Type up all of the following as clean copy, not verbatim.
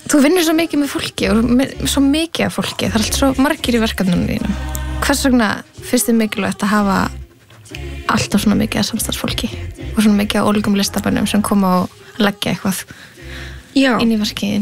Þú vinnur svo mikið með fólki og svo mikið af fólki, það allt svo margir í verkefnunum þínum. Hvers vegna finnst þið mikilvægt að hafa alltaf svona mikið af samstarfsfólki og svona mikið af ólíkum listabönnum sem koma og leggja eitthvað inn í verkiðin?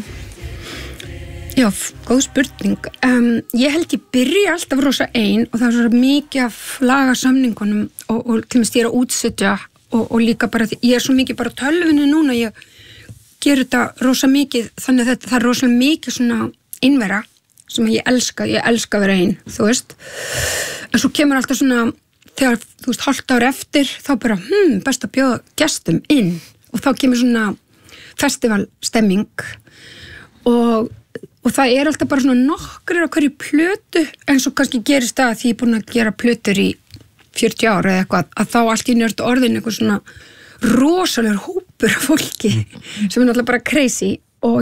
Já, góð spurning. Ég held ég byrja alltaf rosa ein og það er svo mikið af lagasamningunum og til og með ég að útsetja og líka bara, ég svo mikið bara tölvunni núna, ég ger þetta rosa mikið, þannig að það er rosa mikið svona einvera sem ég elska að vera ein, þú veist. En svo kemur alltaf svona, þegar, þú veist, hálft ár eftir, þá bara, best að bjóða gestum inn og þá kemur svona festivalstemming og það er alltaf bara svona nokkrir á hverju plötu, en svo kannski gerist það að því ég er búin að gera plötur í 40 ára eða eitthvað, að þá allt í nörd orðin eitthvað svona rosalegur hópur af fólki sem er náttúrulega bara crazy og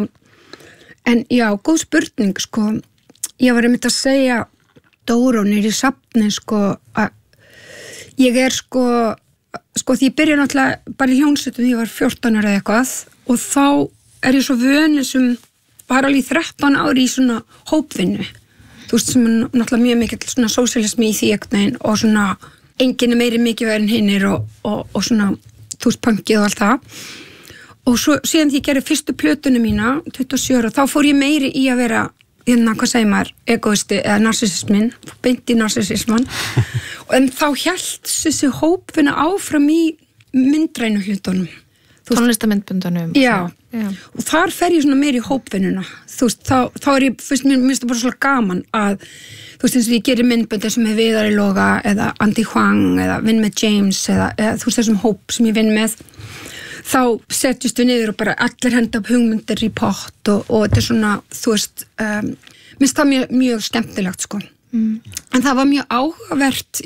en já, góð spurning sko, ég var einmitt að segja Dóró niður í safni sko, að ég er sko því ég byrja náttúrulega bara í hljómsveitum því ég var 14 ára eða eitthvað og þá er ég svo vönu sem var alveg 13 ári í svona hópvinnu, þú veist, sem er náttúrulega mjög mikill svona sósíalismi í því ekkert og svona enginn er meiri mikilvægur en hinnir og svona, þú veist, punkið og allt það. Og svo síðan því ég gerði fyrstu plötuna mína, 27 ára, þá fór ég meiri í að vera, hvað segir maður, egoisti eða narsisismin, beint í narsisisman. En þá hélt þessi hópvinna áfram í myndrænu hlutunum. Tónlistamindbundunum. Já, og þar fer ég svona meiri í hópvinnuna. Þú veist, þá er ég, fyrst mér finnst það bara svona gaman að þú veist eins og ég gerir myndböndi sem er Viðari Loga eða Andy Hwang eða vinn með James eða þú veist þessum hóp sem ég vinn með þá setjumst við niður og bara allir henda upp hugmyndir í pott og þetta er svona, þú veist minnst það mjög skemmtilegt sko en það var mjög áhugavert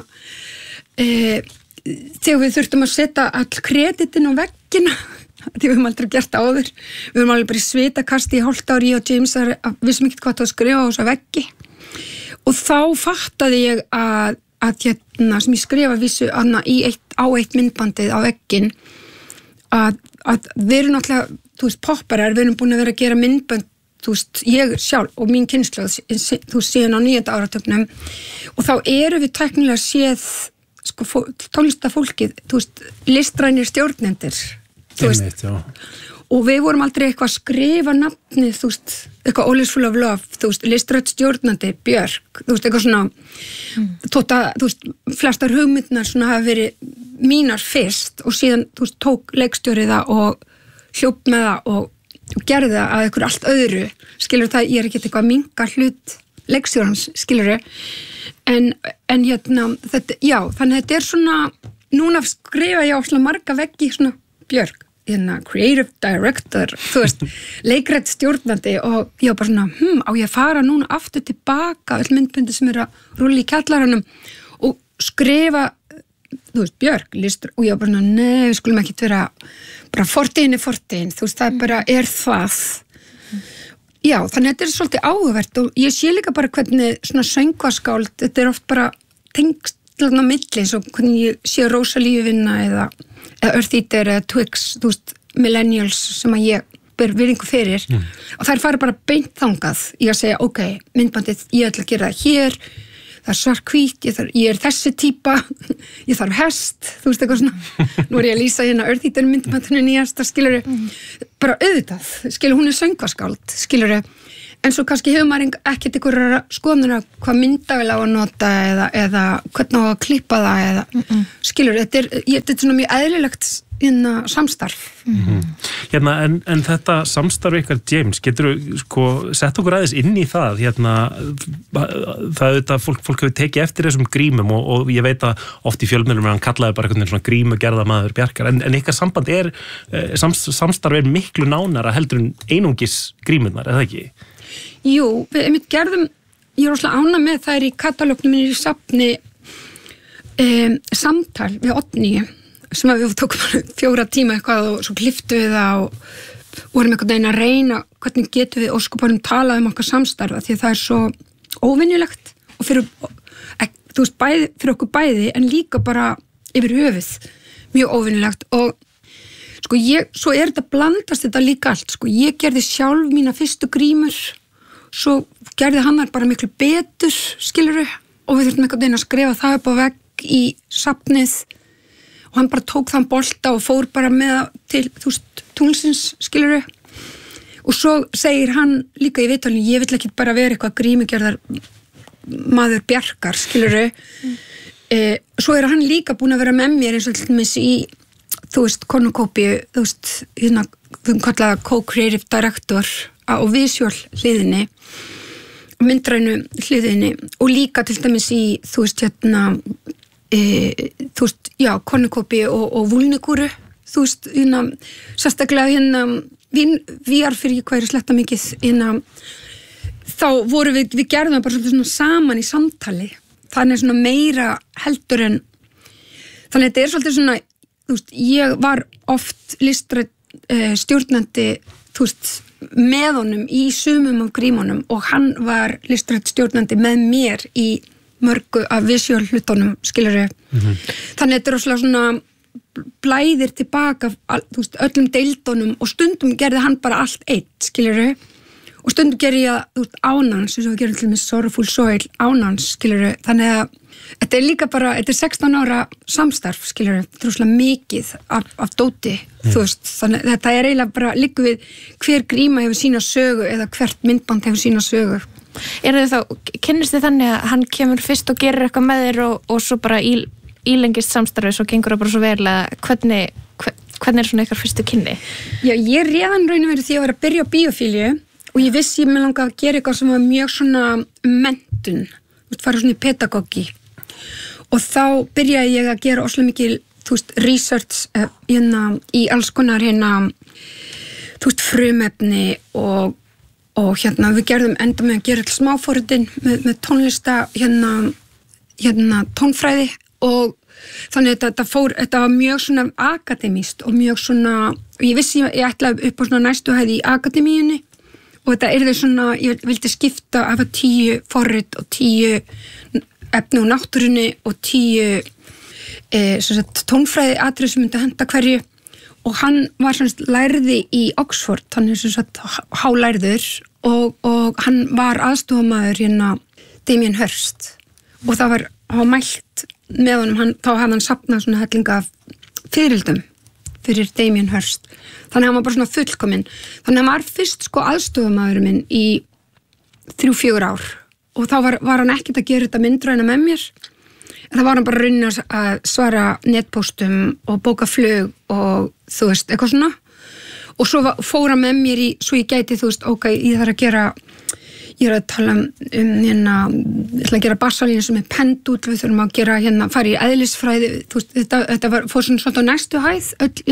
þegar við þurftum að setja all kreditin á veggina því við höfum aldrei gert áður við höfum alveg bara í svitakasti í hálft ári og James við sem ekki hvað það að skrifa á þessa veggi og þá fattaði ég að sem ég skrifa vissu á eitt myndbandið á veggin að við erum náttúrulega, þú veist, popparar, við erum búin að vera að gera myndbönd, þú veist, ég sjálf og mín kynslóð, þú veist, síðan á 9. áratögnum og þá erum við tæknilega séð, sko, tónlistafólkið, þú veist, listrænir stjórnendur, þú veist, og við vorum aldrei eitthvað að skrifa nafnið, þú veist, eitthvað All is full of love, þú veist, listrætt stjórnandi, Björk, þú veist, eitthvað svona, þú veist, flestar hugmyndnar svona hafa verið mínar fyrst og síðan, þú veist, tók leikstjórið það og hljóp með það og gerði það að eitthvað allt öðru, skilur það, ég er ekki eitthvað að minka hlut leikstjórans, skilur en þetta, já, þannig þetta er svona, núna skrifa ég á svona marga veggi svona Björk, creative director, þú veist, leikrætt stjórnandi og ég var bara svona, á ég að fara núna aftur tilbaka, öll myndböndi sem eru að rúlla í kjallaranum og skrifa, þú veist, Björk, listur, og ég var bara svona, nei, við skulum ekki vera bara fortíðin, þú veist, það bara er það. Já, þannig að þetta er svolítið áhugavert og ég sé líka bara hvernig svona söngvaskáld, þetta er oft bara tengst á milli, svo hvernig ég sé Rósalíu vinna eða Earth Eater eða Twix, þú veist, millennials sem að ég ber virðingu fyrir og þær fara bara beint þangað í að segja, ok, myndbandið, ég ætla að gera það hér, það er svart-hvítt, ég er þessi típa, ég þarf hest, þú veist eitthvað svona, nú er ég að lýsa hérna Earth Eater myndbandinu nýjasta, skilurðu, bara auðvitað, skilur, hún er söngvaskáld, skilurðu, en svo kannski hefur maður ekkert einhverja skoðanir að hvað myndavél á að nota eða hvernig á að klippa það eða skilur, þetta er svona mjög eðlilegt samstarf. En þetta samstarf ykkar James, getur þú sko sett okkur aðeins inn í það það auðvitað fólk hefur tekið eftir þessum grímum og ég veit að oft í fjölmiðlum hann kallaði bara einhvern veginn svona grímugerðamaður Bjarkar en ykkar samband samstarf er miklu nánara heldur en einungis grímurnar, er það ekki? Jú, við einmitt gerðum, ég er óslega ánægð með það í katalógnum minni í safni samtal við Oddnýju sem við tókum 4 tíma eitthvað og svo kliftu við það og vorum einhvern veginn að reyna hvernig getum við óskuparum talað okkar samstarfa því það er svo óvenjulegt og fyrir, þú veist, fyrir okkur bæði en líka bara yfir höfuð mjög óvenjulegt og sko svo þetta blandast þetta líka allt, sko ég gerði sjálf mína fyrstu grímur, svo gerði hann bara miklu betur, skilurðu, og við þurftum einhvern veginn að skrifa það upp á vegg í safnið og hann bara tók þann bolta og fór bara með til, þú veist, tunglsins, skilurðu. Og svo segir hann líka í viðtalinu, ég vill ekki bara vera eitthvað grímugerðar maður Bjarkar, skilurðu. Svo hann líka búin að vera með mér eins og til dæmis í, þú veist, Kornukópíu, þú veist, hérna, þau kallaða co-creative director á visual hliðinni, myndrænu hliðinni og líka til dæmis í, þú veist, hérna, þú veist, já, Kornukópíu og Vúlnikúru, þú veist, hérna, sérstaklega hérna, VR fyrir hvað sletta mikið þá voru við gerðum bara svolítið svona saman í samtali þannig svona meira heldur en þannig að þetta svolítið svona þú veist, ég var oft listrætt stjórnandi þú veist, með honum í sumum af grímunum og hann var listrætt stjórnandi með mér í mörgu af visual hlutunum, skilurðu þannig að þetta svona blæðir tilbaka þú veist, öllum deildunum og stundum gerði hann bara allt eitt, skilurðu og stundum gerði ég þú veist, ánans eins og við gerum til með Sorrowful Soil ánans, skilurðu, þannig að þetta líka bara, þetta 16 ára samstarf, skilurðu, trúslega mikið af dóti, þú veist þannig að þetta eiginlega bara liggur við hver gríma hefur sína sögu eða hvert myndband hefur sína sögu. Kynnist þið þannig að hann kemur fyrst og gerir eitthvað með þér og svo bara ílengist samstarfið svo gengur það bara svo vel að hvernig svona ykkar fyrstu kynni? Já, ég réðan raun og verið því að vera að byrja á bíófílju og ég vissi ég mig langa að gera eitthvað sem var mjög svona menntun, fara svona í pedagógi og þá byrjaði ég að gera óslega mikil, þú veist, research í alls konar þú veist, frumefni og við gerðum enda með að gera all smáforritin með tónlista tónfræði og þannig að þetta var mjög svona akademíst og mjög svona, ég vissi ég ætlaði upp á svona næstu hæði í akademíunni og þetta yrði svona, ég vildi skipta af 10 forrit og 10 efni úr náttúrunni og 10 tónfræði atriði sem myndi henta hverju og hann var svona lærði í Oxford, hann svona hálærður og hann var aðstofamaður Damien Hirst og það var mælt með honum, þá hafði hann safnað svona hellinga fyririldum fyrir Damien Hirst þannig að hann var bara svona fullkominn þannig að hann var fyrst sko aðstofamaðurinn minn í 3-4 ár og þá var hann ekkert að gera þetta myndræna með mér en það var hann bara raunin að svara netpóstum og bóka flug og þú veist, eitthvað svona og svo fór hann með mér svo ég gæti, þú veist, ok, ég þarf að gera ég að tala ég ætla að gera bassalínu sem pendúll, við þurfum að gera fara í eðlisfræði, þú veist, þetta fór svona á næstu hæð,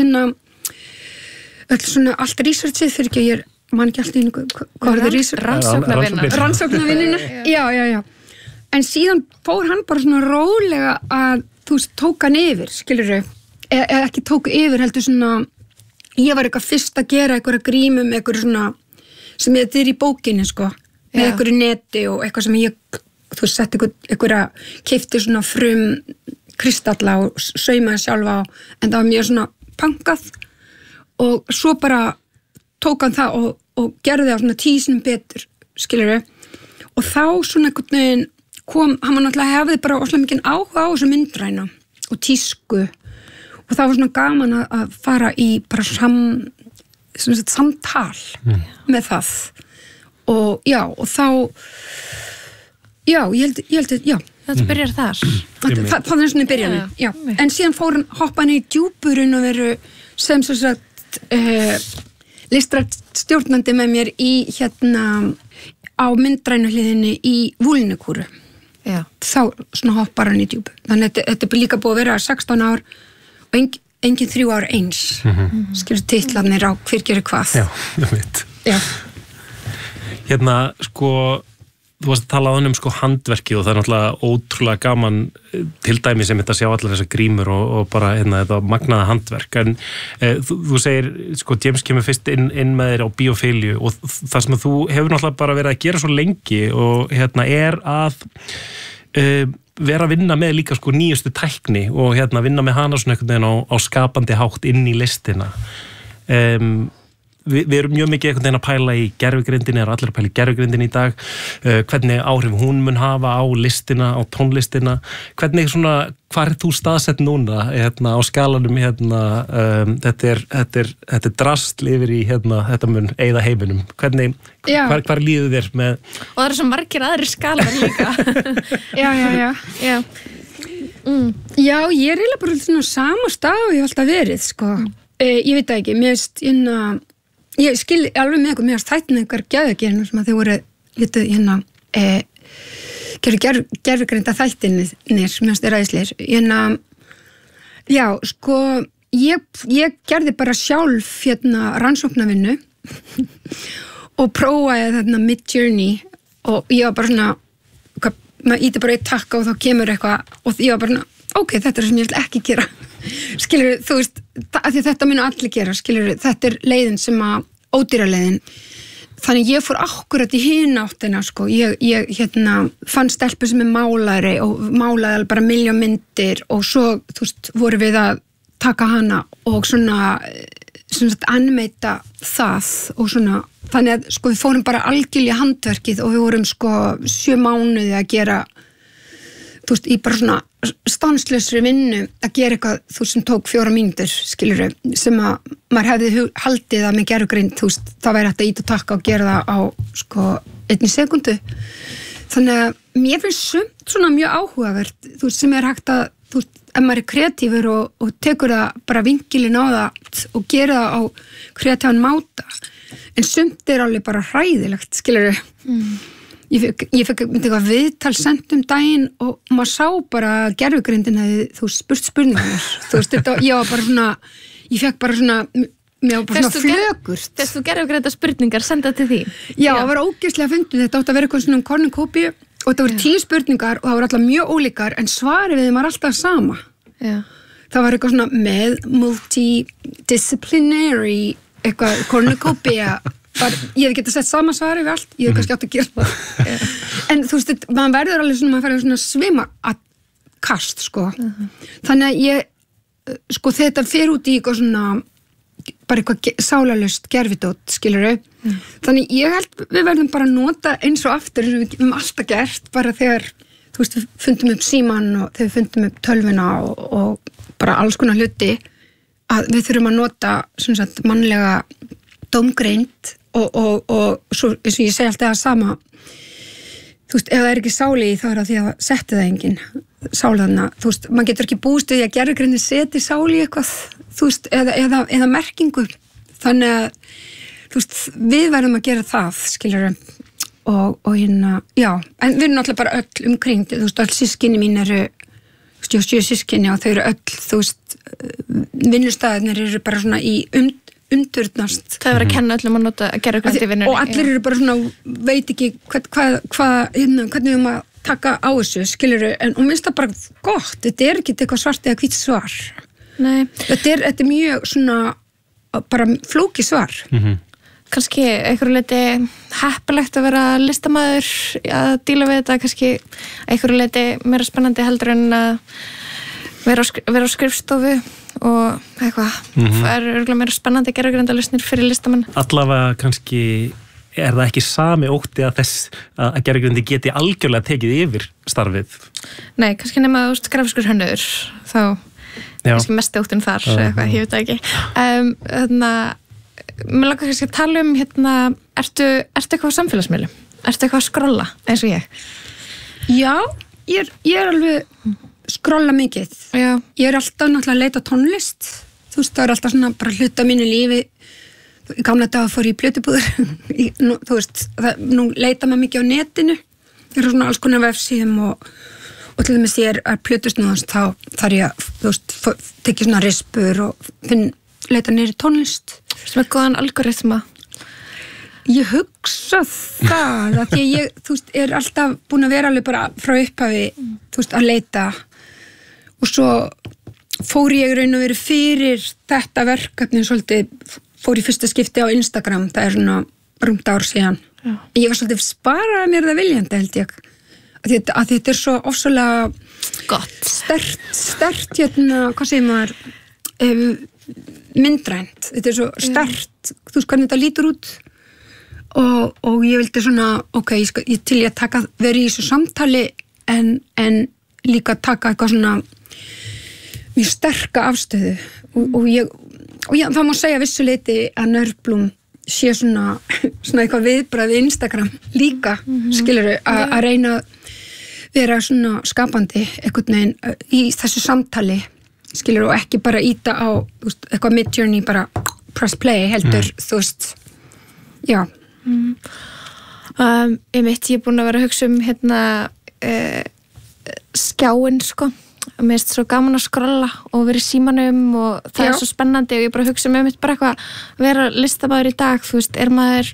öll svona allt researchið fyrir ekki að ég man ekki alltaf hvað er það research? Rannsóknarvinnina. Já. En síðan fór hann bara svona rólega að, þú veist, tók hann yfir, skilurðu, eða ekki tók yfir, heldur svona, ég var eitthvað fyrst að gera eitthvað grímum, eitthvað svona, sem þetta í bókinni, sko, með eitthvað neti og eitthvað sem ég, þú veist, sett eitthvað, keypti svona frum kristalla og saumaði sjálfa á, en það var mjög svona pankað og svo bara tók hann það og gerði það svona 10 sinnum betur, skilurðu, og þá svona einhvern veginn hann var náttúrulega hefði bara óslega mikinn áhuga á þessu myndræna og tísku og það var svona gaman að fara í bara samtal með það og já, og þá ég held að þetta byrjar þar það er svona í byrjunum, já. En síðan fór hann hoppa hann í djúpurinn og veru sem svo sagt listrætt stjórnandi með mér í á myndrænu hliðinni í Vúlnikúru. Já. Þá svona hoppar hann í djúpu. Þannig að þetta er líka búið að vera 16 ár og engin 3 ár eins. Skilur titlarnir á hver gerir hvað. Já, ég veit. Já. Sko, þú varst að tala um sko handverkið og það er náttúrulega ótrúlega gaman til dæmi sem þetta sjá allar þessar grímur og bara þetta magnaða handverk en þú segir, sko, James kemur fyrst inn með þér á bíófilju og það sem þú hefur náttúrulega bara verið að gera svo lengi og er að vera að vinna með líka sko nýjustu tækni og vinna með hana svona einhvern veginn á skapandi hátt inn í listina. Við erum mjög mikið einhvern veginn að pæla í gervigrindinni, allir að pæla í gervigrindinni í dag, hvernig áhrif hún mun hafa á listina, á tónlistina, hvernig svona, hvar þú staðsett núna á skalanum, þetta er drasl yfir í þetta mun eyða heiminum, hvernig, hvar líður þér með... Og það eru svo margir aðri skalar líka. Já. Já, ég er eiginlega bara svona sama stað og ég hef alltaf verið, sko. Ég veit það ekki, mér veist, ég skil alveg með mér þættin einhver geðagerinu sem að þau voru litið gervigreinda þættinir sem mér er ræðisleir já, sko ég gerði bara sjálf rannsóknarvinnu og prófaði þarna Midjourney og ég var bara svona maður íti bara eitt takka og þá kemur eitthvað og ég var bara svona, ok, þetta sem ég vil ekki gera skilur, þú veist, af því þetta munu allir gera, skilur, þetta er leiðin sem að, ódýra leiðin þannig ég fór akkurat í hina áttina, sko, ég fann stelpu sem er málari og málaði bara milljón myndir og svo, þú veist, voru við að taka hana og svona animata það og svona, þannig að, sko, við fórum bara algjörlega handverkið og við vorum, sko, 7 mánuði að gera þú veist, í bara svona stanslausri vinnu að gera eitthvað, þú sem tók 4 mínútur, skilurðu, sem að maður hefði haldið að með gervigreind, þú veist, það væri hægt að íta og takka og gera það á, sko, 1 sekundu. Þannig að mér finnst sumt svona mjög áhugavert, þú veist, sem er hægt að, þú veist, ef maður er kreatífur og tekur það bara vinkilinn á það og gera það á kreatívan máta, en sumt er alveg bara hræðilegt, skilurðu. Ég fekk eitthvað viðtal sent daginn og maður sá bara gervigreindin hefði, þú spurt spurningar þú veist, ég var bara svona ég fekk bara svona, mér var bara svona flögur Þess þú gervigreinda spurningar, senda til því Já, það var ógeðslega fyndið, þetta átti að vera eitthvað svona kornukópi og þetta voru 10 spurningar og það voru alltaf mjög ólíkar en svarið við þeim var alltaf sama það var eitthvað svona með multidisciplinary eitthvað kornukópi ég hef getað sett sama svari við allt, ég hef kannski átt að gera það en þú veist, maður verður alveg svona, maður færður svona svima að kast, sko þannig að ég, sko, þetta fer út í eitthvað svona bara eitthvað sálarlaust gervidót, skilurðu þannig ég held við verðum bara að nota eins og aftur eins og við hefum alltaf gert, bara þegar þú veist, við fundum upp símann og þegar við fundum upp tölvuna og bara alls konar hluti að við þurfum að nota svona sagt mannlega dómgreind og svo, eins og ég segi alltaf það sama þú veist, ef það er ekki sáli í þá er það því að setti það enginn sálaðna, þú veist, maður getur ekki búist við að gervigrindin seti sáli í eitthvað þú veist, eða merkingu þannig að, þú veist, við verðum að gera það, skiljur og já, en við erum náttúrulega bara öll umkring, þú veist, öll sískinni mín eru, þú veist, ég á 7 sískinni og þau eru öll, þú veist vinnustæðinir eru bara svona í umturnast. Það er að kenna öllum að nota gervigreind í vinnunni. Og allir eru bara svona, veit ekki hvernig við maður taka á þessu, skilurðu, og minnst það bara gott, þetta er ekki eitthvað svart eða hvítt svar. Nei. Þetta er mjög svona, bara flókið svar. Kannski einhverju leiti heppilegt að vera listamaður að díla við þetta, kannski einhverju leiti meira spennandi heldur en að vera á skrifstofu og eitthvað, það er örgulega meira spennandi gervigrindalausnir fyrir listamenn. Allavega kannski er það ekki sami ótti að þess að gervigrindi geti algjörlega tekið yfir starfið? Nei, kannski nema þú veist grafiskur hönnuður, þá kannski mest óttin þar, eitthvað, ég veit það ekki. Mér langar kannski að tala um ertu eitthvað á samfélagsmiðlum? Ertu eitthvað að skrolla eins og ég? Já, ég er alveg skrolla mikið. Já. Ég er alltaf náttúrulega að leita tónlist. Þú veist, það er alltaf svona bara hluta mínu lífi. Í gamla daga fór ég í plötubúður. Þú veist, nú leita maður mikið á netinu. Það eru svona alls konar vefsíðum og til dæmis ég er plötusnúðans þá þarf ég að, þú veist, tekja svona rispur og leita niður í tónlist. Sem er góðan algoritma. Ég hugsa það að því ég, þú veist, er alltaf búin að vera alveg bara frá upphafi, þú veist, að leita og svo fór ég raun og veru fyrir þetta verkefni svolítið, fór í fyrsta skipti á Instagram, það er svona rúmt ár síðan. Já. Ég var svolítið sparaði mér það viljandi held ég að þetta svo ofsalega gott stert hérna, hvað segir maður myndrænt, þetta svo stert þú veist hvernig þetta lítur út og ég vildi svona ok, ég til ég taka verið í þessu samtali en líka taka eitthvað svona mjög sterka afstöðu og það má segja vissuleiti að Nörblum sé svona eitthvað viðbragð við Instagram líka, skilurðu, að reyna að vera svona skapandi einhvern veginn í þessu samtali, skilurðu, og ekki bara íta á eitthvað mid-journey, bara press play heldur, þú veist, já. Ég er búin að vera að hugsa hérna skjáinn, sko. Mér finnst svo gaman að skrolla og vera í símanum og það er svo spennandi og ég bara hugsa með mitt bara eitthvað að vera listamæður í dag, þú veist, er maður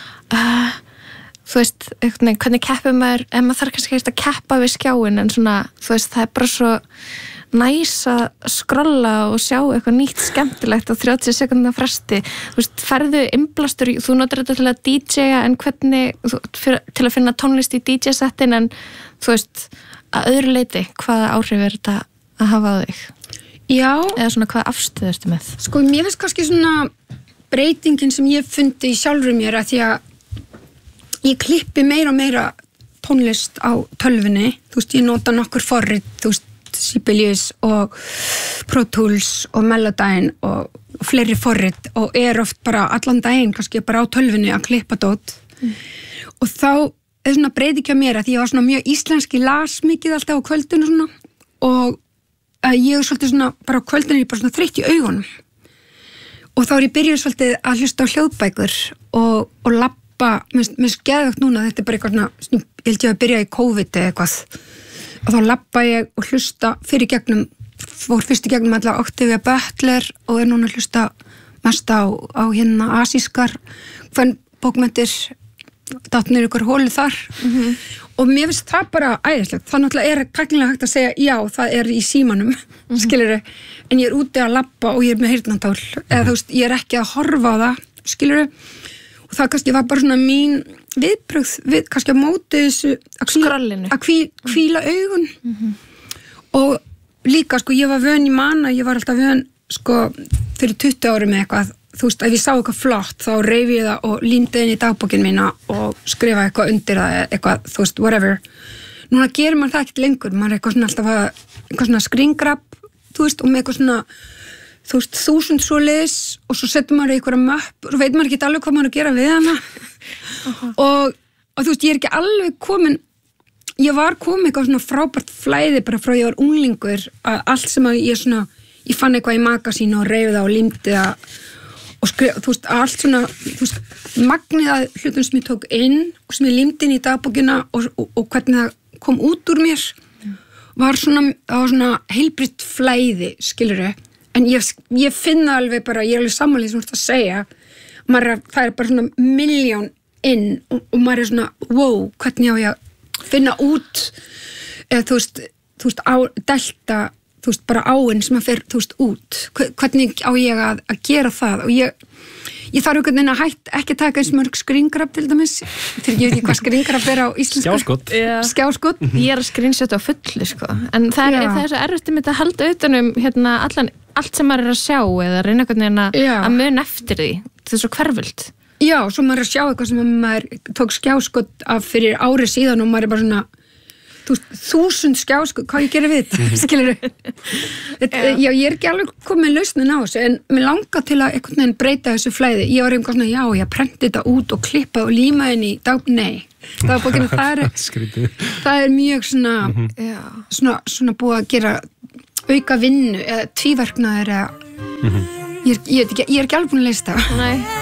þú veist, hvernig keppir maður, maður þarf kannski að keppa við skjáinn en svona, þú veist, það er bara svo næs að skrolla og sjá eitthvað nýtt skemmtilegt á 30 sekúndna fresti, þú veist, ferðu innblástur, þú notar þetta til að DJ-a en hvernig, til að finna tónlist í DJ-settin en þú veist að öðru leiti, hvaða áhrif er þetta að hafa á þig? Já. Eða svona hvaða afstöðu ertu með? Sko, mér finnst kannski svona breytingin sem ég fundi í sjálfur mér að því að ég klippi meira og meira tónlist á tölvunni, þú veist, ég nota nokkur forrit, þú veist, Sibelius og Pro Tools og Melodyne og fleiri forrit og oft bara allan daginn kannski bara á tölvunni að klippa dót og þá það svona breyti ekki á mér að ég var svona mjög íslenski, las mikið alltaf á kvöldinu svona og ég svolítið svona bara á kvöldinu ég bara svona þreytt í augunum og þá ég byrjuð svolítið að hlusta á hljóðbækur og labba, mér skeðugt núna þetta bara eitthvað svona, ég held ég að byrja í COVID eða eitthvað og þá labba ég og hlusta fyrir gegnum fór fyrst í gegnum allar Octavia Butler og er núna að hlusta mest á hérna asískar hvern bókmenntir dátnir ykkur hólu þar og mér finnst það bara æðislegt það náttúrulega er tæknilega hægt að segja já, það er í símanum, skilurðu en ég er úti að labba og ég er með heyrnartól eða þú veist, ég er ekki að horfa á það skilurðu, og það kannski var bara svona mín viðbrögð við kannski að móti þessu að hvíla augun og líka sko, ég var vön í manna, ég var alltaf vön sko, fyrir 20 árum með eitthvað þú veist, ef ég sá eitthvað flott þá reyfi ég það og límdi inn í dagbókin mína og skrifa eitthvað undir það eitthvað, þú veist, whatever núna gerir maður það ekkert lengur, maður er eitthvað svona alltaf að, eitthvað svona screen grab þú veist, og með eitthvað svona þú veist, 1000 svoleiðis og svo setur maður eitthvað möpp og veit maður ekki alveg hvað maður að gera við hana og þú veist, ég er ekki alveg komin ég var komin eitthvað svona frábært flæði bara frá ég var unglingur að allt sem að ég fann eitthvað í magasínu og reyfi það og límdi það og skrifa, þú veist, allt svona þú veist, magnið að hlutum sem ég tók inn og sem ég límdi inn í dagbókina og hvernig það kom út úr mér var svona heilbritt flæði, skilurðu en ég finna alveg bara, ég er alveg samanlega sem þú ert að segja það er bara svona milljón inn og maður er svona, wow, hvernig á ég að finna út eða þú veist, á delta þú veist, bara áinn sem að fer, þú veist, út hvernig á ég að gera það og ég þarf einhvern veginn að ekki að taka eins mörg skringraf til dæmis til ég veit ekki hvað skringraf er á íslensku skjáskott ég er að screenshota á fullu, sko en það er svo erfitt að halda utanum hérna, allt sem maður er að sjá eða reyna einhvern veginn að mun eftir því það er svo hverfult já, svo maður er að sjá eitthvað sem maður tók skjáskott af fyrir ári síðan og maður er bara svona 1000 skjáskott, hvað ég gerir við þetta, skilurðu? Já, ég er ekki alveg komið lausnin á þessu, en mér langar til að einhvern veginn breyta þessu flæði. Ég var einhvern svona, já, ég prenti þetta út og klippa og líma inn í nei. Dagbókina, það er mjög svona búið að gera auka vinnu, eða tvíverknaður, eða ég er ekki alveg búin að leysa það. Nei.